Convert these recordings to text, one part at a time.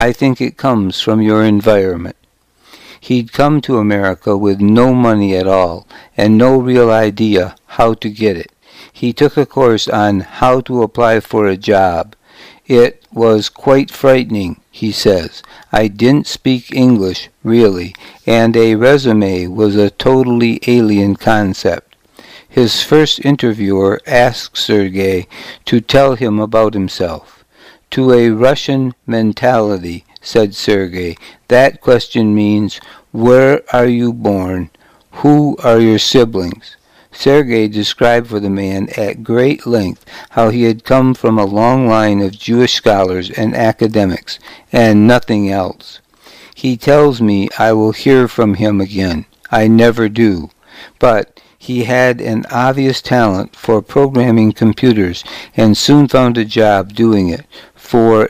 I think it comes from your environment. He'd come to America with no money at all and no real idea how to get it. He took a course on how to apply for a job. It was quite frightening, he says. I didn't speak English, really, and a resume was a totally alien concept. His first interviewer asked Sergei to tell him about himself. To a Russian mentality, said Sergei, that question means, where are you born? Who are your siblings? Sergei described for the man at great length how he had come from a long line of Jewish scholars and academics, and nothing else. He tells me I will hear from him again. I never do. But he had an obvious talent for programming computers and soon found a job doing it for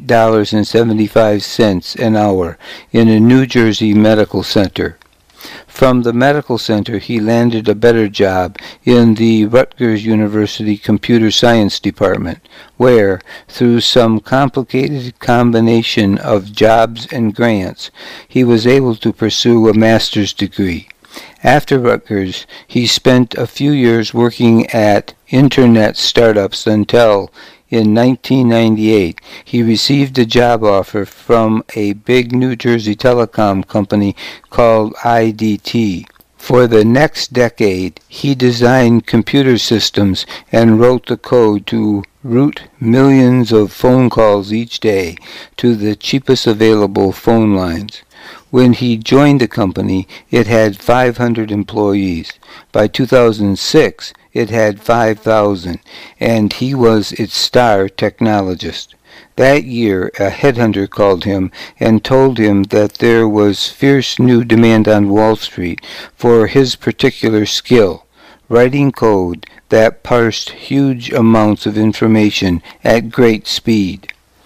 $8.75 an hour in a New Jersey medical center. From the medical center, he landed a better job in the Rutgers University Computer Science Department, where, through some complicated combination of jobs and grants, he was able to pursue a master's degree. After Rutgers, he spent a few years working at internet startups until, in 1998, he received a job offer from a big New Jersey telecom company called IDT. For the next decade, he designed computer systems and wrote the code to route millions of phone calls each day to the cheapest available phone lines. When he joined the company, it had 500 employees. By 2006, it had 5,000, and he was its star technologist. That year, a headhunter called him and told him that there was fierce new demand on Wall Street for his particular skill, writing code that parsed huge amounts of information at great speed.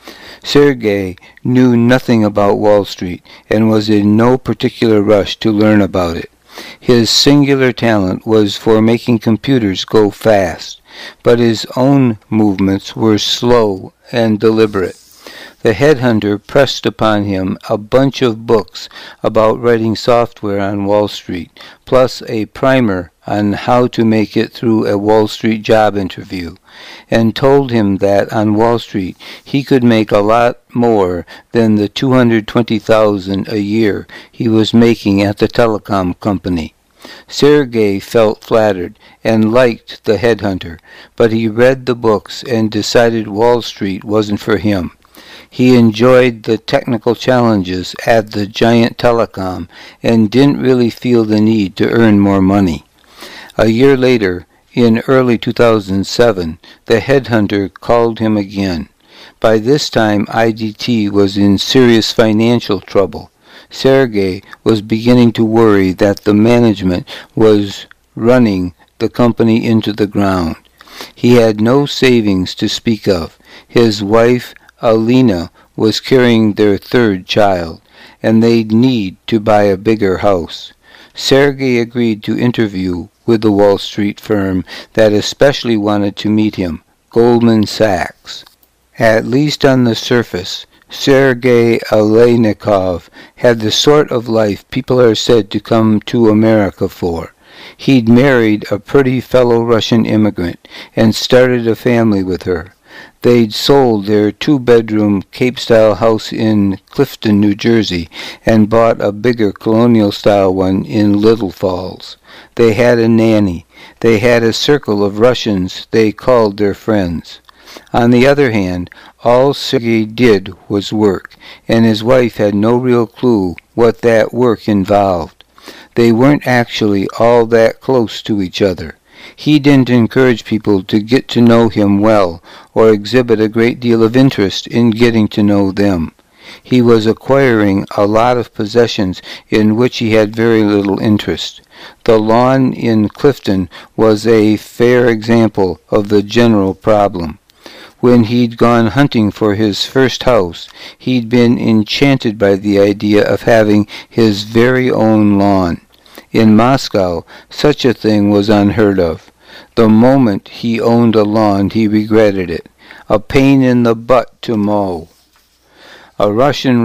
Sergei knew nothing about Wall Street and was in no particular rush to learn about it. His singular talent was for making computers go fast, but his own movements were slow and deliberate. The headhunter pressed upon him a bunch of books about writing software on Wall Street, plus a primer on how to make it through a Wall Street job interview, and told him that on Wall Street he could make a lot more than the $220,000 a year he was making at the telecom company. Sergei felt flattered and liked the headhunter, but he read the books and decided Wall Street wasn't for him. He enjoyed the technical challenges at the giant telecom and didn't really feel the need to earn more money. A year later, in early 2007, the headhunter called him again. By this time, IDT was in serious financial trouble. Sergei was beginning to worry that the management was running the company into the ground. He had no savings to speak of. His wife, Alina, was carrying their third child, and they'd need to buy a bigger house. Sergei agreed to interview with the Wall Street firm that especially wanted to meet him, Goldman Sachs. At least on the surface, Sergei Aleynikov had the sort of life people are said to come to America for. He'd married a pretty fellow Russian immigrant and started a family with her. They'd sold their two-bedroom Cape-style house in Clifton, New Jersey, and bought a bigger colonial-style one in Little Falls. They had a nanny. They had a circle of Russians they called their friends. On the other hand, all Sergei did was work, and his wife had no real clue what that work involved. They weren't actually all that close to each other. He didn't encourage people to get to know him well or exhibit a great deal of interest in getting to know them. He was acquiring a lot of possessions in which he had very little interest. The lawn in Clifton was a fair example of the general problem. When he'd gone hunting for his first house, he'd been enchanted by the idea of having his very own lawn. In Moscow, such a thing was unheard of. The moment he owned a lawn, he regretted it. A pain in the butt to mow. a Russian